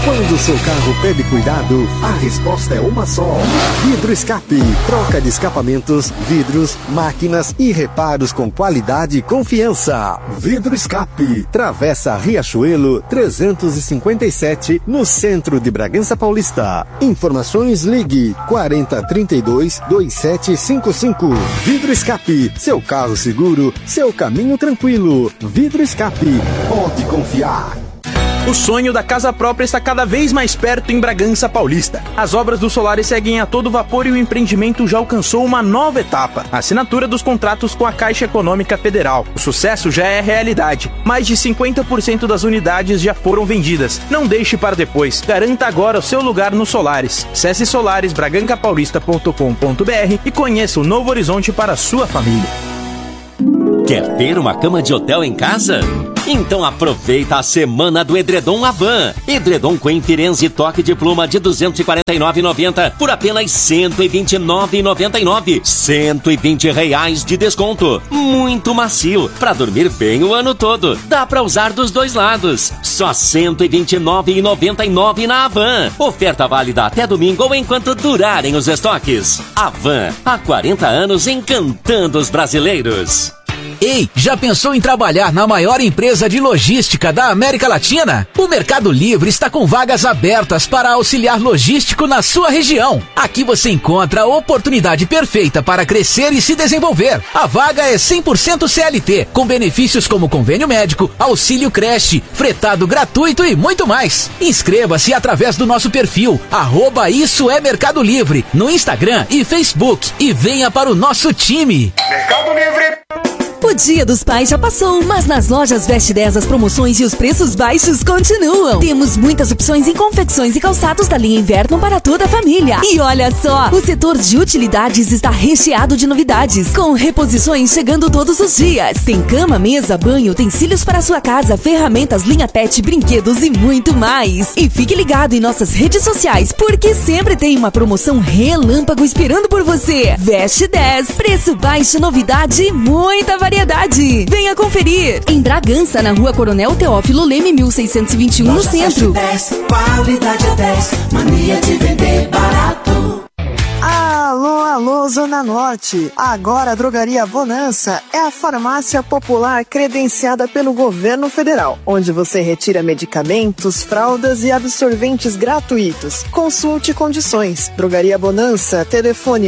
Quando o seu carro pede cuidado, a resposta é uma só. Vidro Escape. Troca de escapamentos, vidros, máquinas e reparos com qualidade e confiança. Vidro Escape. Travessa Riachuelo 357, no centro de Bragança Paulista. Informações, ligue 4032-2755. Vidro Escape. Seu carro seguro, seu caminho tranquilo. Vidro Escape. Pode confiar. O sonho da casa própria está cada vez mais perto em Bragança Paulista. As obras do Solaris seguem a todo vapor e o empreendimento já alcançou uma nova etapa: a assinatura dos contratos com a Caixa Econômica Federal. O sucesso já é realidade. Mais de 50% das unidades já foram vendidas. Não deixe para depois. Garanta agora o seu lugar no Solaris. Acesse solarisbragancapaulista.com.br e conheça o novo horizonte para a sua família. Quer ter uma cama de hotel em casa? Então aproveita a semana do Edredom Avan. Edredom Queen Firenze toque de pluma de R$ 249,90 por apenas R$ 129,99. R$ 120 de desconto. Muito macio, para dormir bem o ano todo. Dá para usar dos dois lados. Só R$ 129,99 na Avan. Oferta válida até domingo ou enquanto durarem os estoques. Avan, há 40 anos encantando os brasileiros. Ei, já pensou em trabalhar na maior empresa de logística da América Latina? O Mercado Livre está com vagas abertas para auxiliar logístico na sua região. Aqui você encontra a oportunidade perfeita para crescer e se desenvolver. A vaga é 100% CLT, com benefícios como convênio médico, auxílio creche, fretado gratuito e muito mais. Inscreva-se através do nosso perfil, @IssoEMercado Livre, no Instagram e Facebook, e venha para o nosso time. Mercado Livre. O Dia dos Pais já passou, mas nas lojas Veste 10 as promoções e os preços baixos continuam. Temos muitas opções em confecções e calçados da linha Inverno para toda a família. E olha só, o setor de utilidades está recheado de novidades, com reposições chegando todos os dias. Tem cama, mesa, banho, utensílios para sua casa, ferramentas, linha pet, brinquedos e muito mais. E fique ligado em nossas redes sociais, porque sempre tem uma promoção relâmpago esperando por você. Veste 10, preço baixo, novidade e muita variedade. Venha conferir. Em Bragança, na Rua Coronel Teófilo Leme, 1621, no centro. 10, qualidade é 10, mania de vender barato. Alô, alô, Zona Norte. Agora a Drogaria Bonança é a farmácia popular credenciada pelo governo federal, onde você retira medicamentos, fraldas e absorventes gratuitos. Consulte condições. Drogaria Bonança, telefone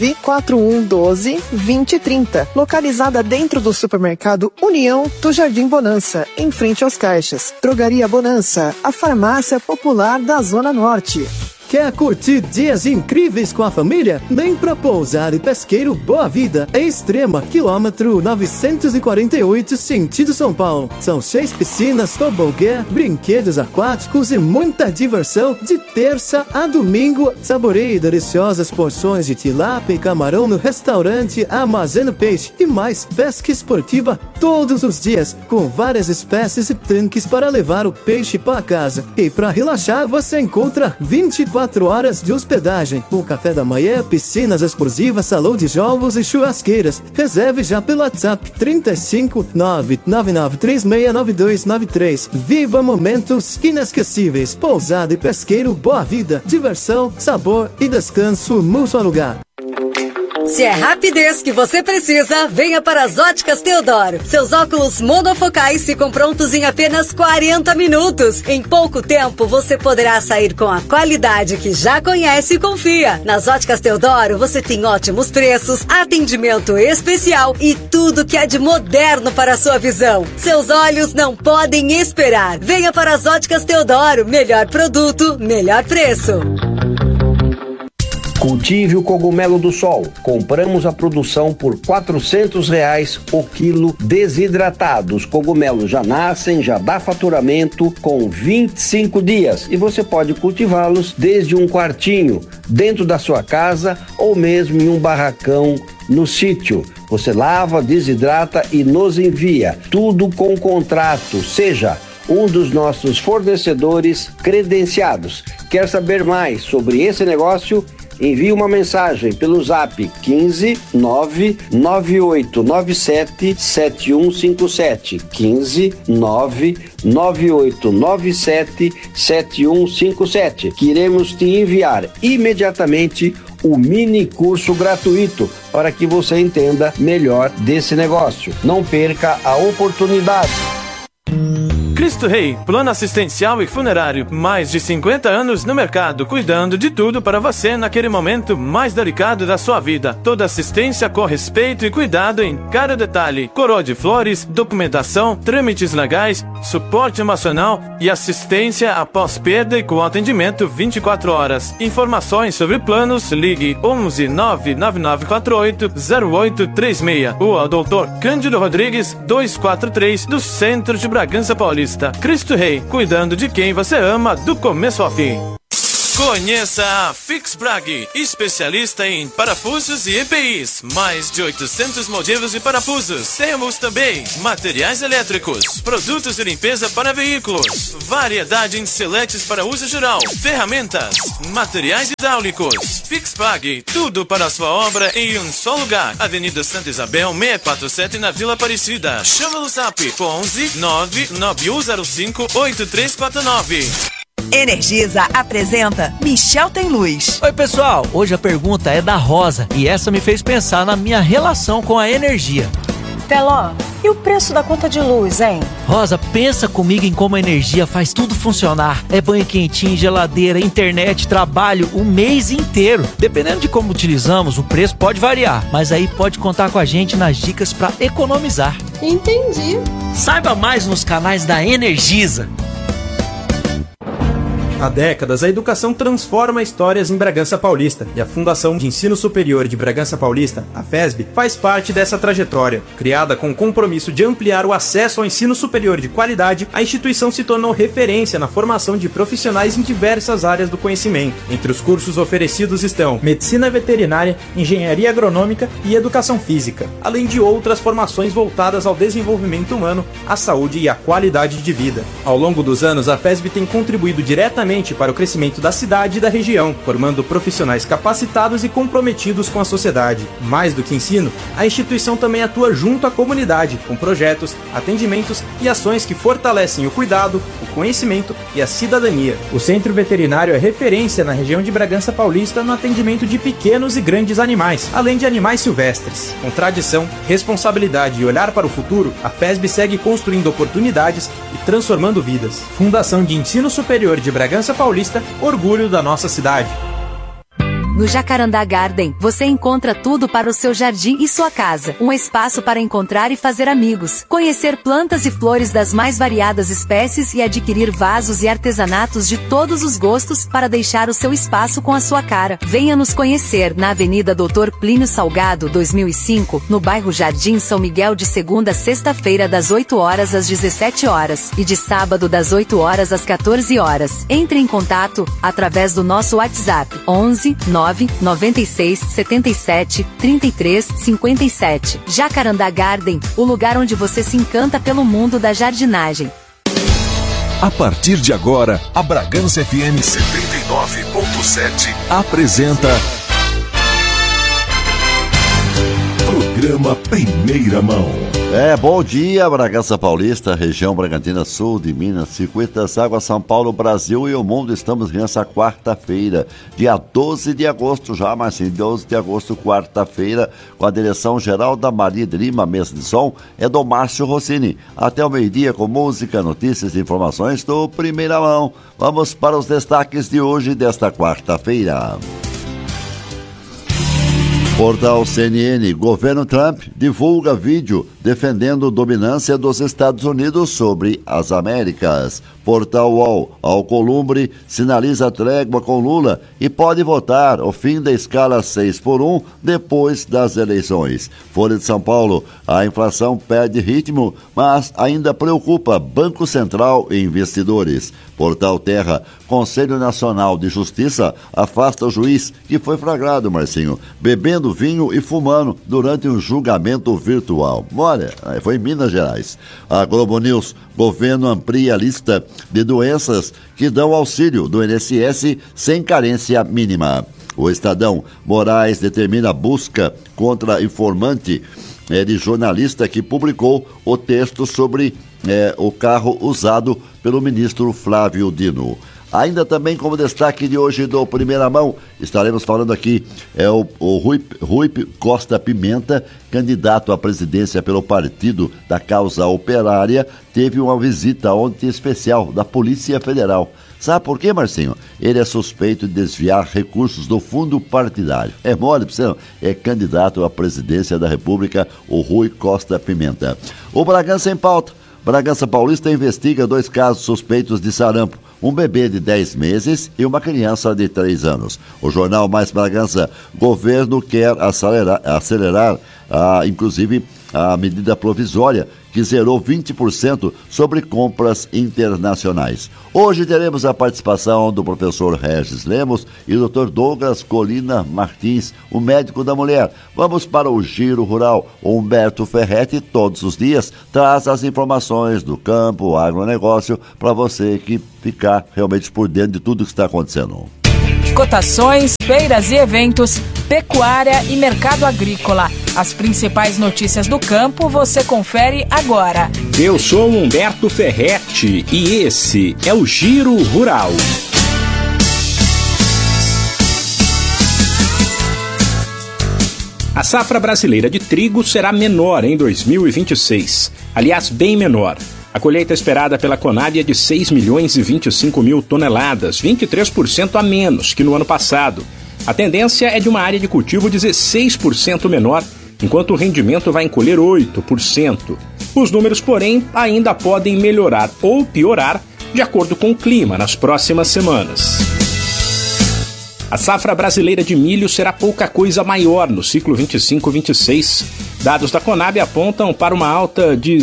94112-2030. Localizada dentro do supermercado União do Jardim Bonança, em frente aos caixas. Drogaria Bonança, a farmácia popular da Zona Norte. Quer curtir dias incríveis com a família? Vem pra Pousada e Pesqueiro Boa Vida, em Extrema, quilômetro 948, sentido São Paulo. São 6 piscinas, tobogã, brinquedos aquáticos e muita diversão de terça a domingo. Saboreie deliciosas porções de tilápia e camarão no restaurante Armazeno Peixe e mais pesca esportiva todos os dias, com várias espécies e tanques para levar o peixe para casa. E para relaxar, você encontra 24 horas de hospedagem, com café da manhã, piscinas exclusivas, salão de jogos e churrasqueiras. Reserve já pelo WhatsApp 35 999369293. Viva momentos inesquecíveis. Pousada e Pesqueiro Boa Vida. Diversão, sabor e descanso num só lugar. Se é rapidez que você precisa, venha para as Óticas Teodoro. Seus óculos monofocais ficam prontos em apenas 40 minutos. Em pouco tempo, você poderá sair com a qualidade que já conhece e confia. Nas Óticas Teodoro, você tem ótimos preços, atendimento especial e tudo que é de moderno para a sua visão. Seus olhos não podem esperar. Venha para as Óticas Teodoro. Melhor produto, melhor preço. Cultive o cogumelo do sol. Compramos a produção por R$ 400 o quilo desidratado. Os cogumelos já nascem, já dá faturamento com 25 dias e você pode cultivá-los desde um quartinho, dentro da sua casa ou mesmo em um barracão no sítio. Você lava, desidrata e nos envia. Tudo com contrato. Seja um dos nossos fornecedores credenciados. Quer saber mais sobre esse negócio? Envie uma mensagem pelo zap 15 99897 7157. 15 99897 7157. Que iremos te enviar imediatamente o mini curso gratuito para que você entenda melhor desse negócio. Não perca a oportunidade. Cristo Rei, plano assistencial e funerário. Mais de 50 anos no mercado, cuidando de tudo para você naquele momento mais delicado da sua vida. Toda assistência com respeito e cuidado em cada detalhe. Coroa de flores, documentação, trâmites legais, suporte emocional e assistência após perda e com atendimento 24 horas. Informações sobre planos, ligue 11 99948 0836 ou ao Dr. Cândido Rodrigues 243 do Centro de Bragança Paulista. Cristo Rei, cuidando de quem você ama do começo ao fim. Conheça a Fixbrag, especialista em parafusos e EPIs. Mais de 800 modelos de parafusos. Temos também materiais elétricos, produtos de limpeza para veículos, variedade em seletes para uso geral, ferramentas, materiais hidráulicos. Fixbrag, tudo para a sua obra em um só lugar. Avenida Santa Isabel, 647 na Vila Aparecida. Chama no zap 11 99105 8349. Energisa apresenta Michel Tem Luz. Oi pessoal, hoje a pergunta é da Rosa e essa me fez pensar na minha relação com a energia. Teló, e o preço da conta de luz, hein? Rosa, pensa comigo em como a energia faz tudo funcionar. É banho quentinho, geladeira, internet, trabalho, o mês inteiro. Dependendo de como utilizamos, o preço pode variar, mas aí pode contar com a gente nas dicas para economizar. Entendi. Saiba mais nos canais da Energisa. Há décadas, a educação transforma histórias em Bragança Paulista e a Fundação de Ensino Superior de Bragança Paulista, a FESB, faz parte dessa trajetória. Criada com o compromisso de ampliar o acesso ao ensino superior de qualidade, a instituição se tornou referência na formação de profissionais em diversas áreas do conhecimento. Entre os cursos oferecidos estão Medicina Veterinária, Engenharia Agronômica e Educação Física, além de outras formações voltadas ao desenvolvimento humano, à saúde e à qualidade de vida. Ao longo dos anos, a FESB tem contribuído diretamente para o crescimento da cidade e da região, formando profissionais capacitados e comprometidos com a sociedade. Mais do que ensino, a instituição também atua junto à comunidade, com projetos, atendimentos e ações que fortalecem o cuidado, o conhecimento e a cidadania. O Centro Veterinário é referência na região de Bragança Paulista no atendimento de pequenos e grandes animais, além de animais silvestres. Com tradição, responsabilidade e olhar para o futuro, a FESB segue construindo oportunidades e transformando vidas. Fundação de Ensino Superior de Bragança Paulista, orgulho da nossa cidade. No Jacarandá Garden, você encontra tudo para o seu jardim e sua casa. Um espaço para encontrar e fazer amigos, conhecer plantas e flores das mais variadas espécies e adquirir vasos e artesanatos de todos os gostos para deixar o seu espaço com a sua cara. Venha nos conhecer na Avenida Dr. Plínio Salgado, 2005, no bairro Jardim São Miguel, de segunda a sexta-feira das 8 horas às 17 horas e de sábado das 8 horas às 14 horas. Entre em contato através do nosso WhatsApp 11 996 77 33 57. Jacarandá Garden, o lugar onde você se encanta pelo mundo da jardinagem. A partir de agora, a Bragança FM 79.7 apresenta Programa Primeira Mão. Bom dia, Bragança Paulista, região Bragantina Sul de Minas, Circuitas, Água, São Paulo, Brasil e o mundo. Estamos nessa quarta-feira, dia 12 de agosto, já, mas sim, 12 de agosto, quarta-feira, com a direção geral da Maria de Lima, mesa de som, é do Márcio Rossini. Até o meio-dia com música, notícias e informações do Primeira Mão. Vamos para os destaques de hoje, desta quarta-feira. Portal CNN, governo Trump divulga vídeo defendendo dominância dos Estados Unidos sobre as Américas. Portal UOL, Alcolumbre sinaliza trégua com Lula e pode votar o fim da escala 6x1 depois das eleições. Folha de São Paulo, a inflação perde ritmo, mas ainda preocupa Banco Central e investidores. Portal Terra, Conselho Nacional de Justiça afasta o juiz que foi flagrado, Marcinho, bebendo vinho e fumando durante um julgamento virtual. Olha, foi em Minas Gerais. A Globo News, governo amplia a lista de doenças que dão auxílio do INSS sem carência mínima. O Estadão, Moraes determina a busca contra informante de jornalista que publicou o texto sobre o carro usado pelo ministro Flávio Dino. Ainda também como destaque de hoje do Primeira Mão, estaremos falando aqui, o Rui Costa Pimenta, candidato à presidência pelo Partido da Causa Operária, teve uma visita ontem especial da Polícia Federal. Sabe por quê, Marcinho? Ele é suspeito de desviar recursos do fundo partidário. É mole pra você não? É candidato à presidência da República, o Rui Costa Pimenta. O Bragança em pauta. Bragança Paulista investiga 2 casos suspeitos de sarampo. Um bebê de 10 meses e uma criança de 3 anos. O jornal Mais Bragança, governo quer acelerar inclusive a medida provisória que zerou 20% sobre compras internacionais. Hoje teremos a participação do professor Regis Lemos e do Dr. Douglas Colina Martins, o médico da mulher. Vamos para o Giro Rural. O Humberto Ferretti, todos os dias, traz as informações do campo, agronegócio, para você que ficar realmente por dentro de tudo que está acontecendo. Cotações, feiras e eventos, pecuária e mercado agrícola. As principais notícias do campo você confere agora. Eu sou Humberto Ferretti e esse é o Giro Rural. A safra brasileira de trigo será menor em 2026. Aliás, bem menor. A colheita esperada pela Conab é de 6 milhões e 25 mil toneladas, 23% a menos que no ano passado. A tendência é de uma área de cultivo 16% menor, enquanto o rendimento vai encolher 8%. Os números, porém, ainda podem melhorar ou piorar de acordo com o clima nas próximas semanas. A safra brasileira de milho será pouca coisa maior no ciclo 25-26. Dados da Conab apontam para uma alta de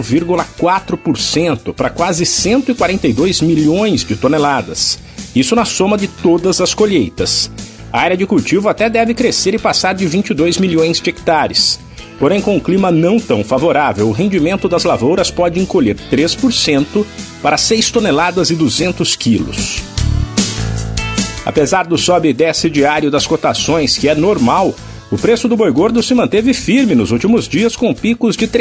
0,4% para quase 142 milhões de toneladas. Isso na soma de todas as colheitas. A área de cultivo até deve crescer e passar de 22 milhões de hectares. Porém, com um clima não tão favorável, o rendimento das lavouras pode encolher 3% para 6 toneladas e 200 quilos. Apesar do sobe e desce diário das cotações, que é normal, o preço do boi gordo se manteve firme nos últimos dias, com picos de R$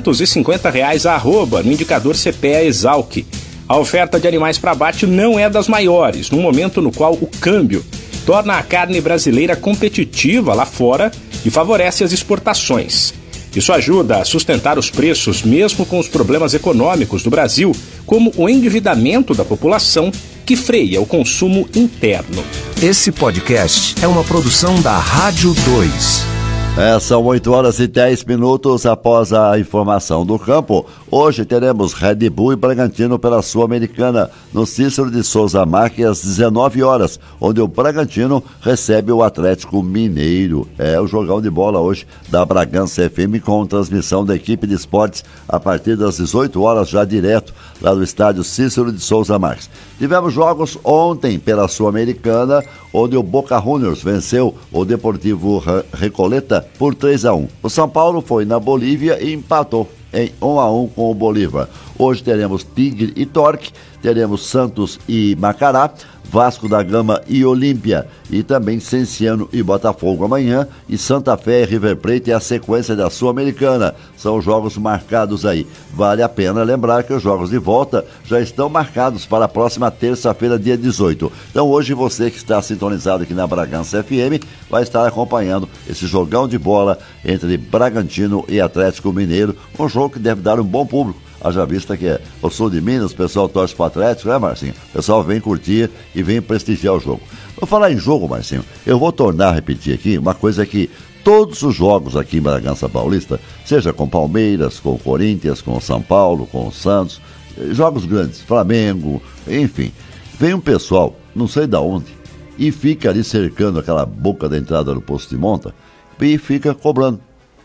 350 a arroba no indicador CPEA-Exalc. A oferta de animais para abate não é das maiores, num momento no qual o câmbio torna a carne brasileira competitiva lá fora e favorece as exportações. Isso ajuda a sustentar os preços mesmo com os problemas econômicos do Brasil, como o endividamento da população, que freia o consumo interno. Esse podcast é uma produção da Rádio 2. São 8 horas e 10 minutos após a informação do campo. Hoje teremos Red Bull e Bragantino pela Sul-Americana, no Cícero de Souza Marques, às 19 horas, onde o Bragantino recebe o Atlético Mineiro. É o jogão de bola hoje da Bragança FM, com transmissão da equipe de esportes a partir das 18 horas, já direto lá do estádio Cícero de Souza Marques. Tivemos jogos ontem pela Sul-Americana, onde o Boca Juniors venceu o Deportivo Recoleta por 3-1. O São Paulo foi na Bolívia e empatou em 1-1 com o Bolívar. Hoje teremos Tigre e Torque, teremos Santos e Macará, Vasco da Gama e Olímpia, e também Cienciano e Botafogo amanhã, e Santa Fé e River Plate é a sequência da Sul-Americana. São os jogos marcados aí. Vale a pena lembrar que os jogos de volta já estão marcados para a próxima terça-feira, dia 18. Então hoje você que está sintonizado aqui na Bragança FM vai estar acompanhando esse jogão de bola entre Bragantino e Atlético Mineiro, um jogo que deve dar um bom público. Haja vista que é o sul de Minas, o pessoal torce para o Atlético, né, Marcinho? O pessoal vem curtir e vem prestigiar o jogo. Vou falar em jogo, Marcinho, eu vou tornar a repetir aqui uma coisa que todos os jogos aqui em Bragança Paulista, seja com Palmeiras, com Corinthians, com São Paulo, com Santos, jogos grandes, Flamengo, enfim, vem um pessoal, não sei de onde, e fica ali cercando aquela boca da entrada do posto de monta e fica cobrando.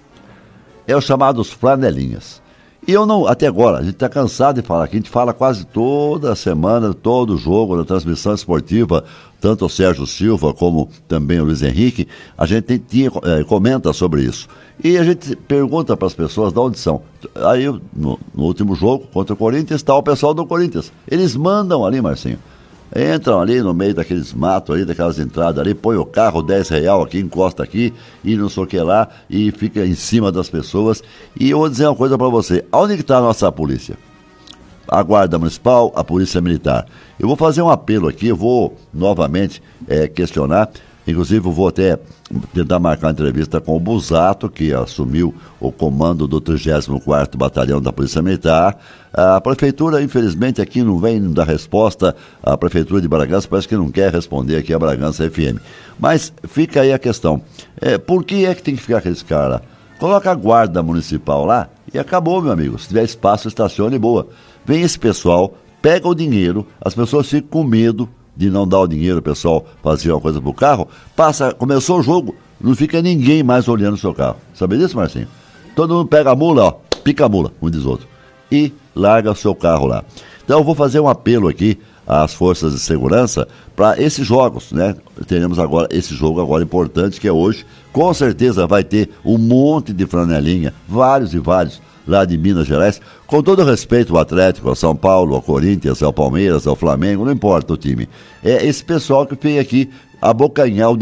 É os chamados flanelinhas. E eu não, até agora, a gente está cansado de falar aqui, a gente fala quase toda semana, todo jogo, na transmissão esportiva, tanto o Sérgio Silva como também o Luiz Henrique, a gente comenta sobre isso. E a gente pergunta para as pessoas de onde são. Aí, no último jogo, contra o Corinthians, está o pessoal do Corinthians. Eles mandam ali, Marcinho, Entram ali no meio daqueles matos ali, daquelas entradas ali, põe o carro, R$10 aqui, encosta aqui, e não sei o que lá, e fica em cima das pessoas. E eu vou dizer uma coisa para você, onde que está a nossa polícia? A Guarda Municipal, a Polícia Militar. Eu vou fazer um apelo aqui, eu vou novamente questionar, inclusive eu vou até tentar marcar uma entrevista com o Busato, que assumiu o comando do 34º Batalhão da Polícia Militar. A Prefeitura, infelizmente, aqui não vem dar resposta. A Prefeitura de Bragança parece que não quer responder aqui a Bragança FM. Mas fica aí a questão. Por que é que tem que ficar aqueles caras lá? Coloca a Guarda Municipal lá e acabou, meu amigo. Se tiver espaço, estacione boa. Vem esse pessoal, pega o dinheiro, as pessoas ficam com medo de não dar o dinheiro, o pessoal fazer uma coisa pro carro, começou o jogo, não fica ninguém mais olhando o seu carro. Sabe disso, Marcinho? Todo mundo pega a mula, ó, pica a mula, um diz outro, e larga o seu carro lá. Então eu vou fazer um apelo aqui às forças de segurança para esses jogos, né? Teremos agora esse jogo agora importante que é hoje, com certeza vai ter um monte de flanelinha, vários e vários, lá de Minas Gerais, com todo respeito ao Atlético, ao São Paulo, ao Corinthians, ao Palmeiras, ao Flamengo, não importa o time. É esse pessoal que vem aqui abocanhar o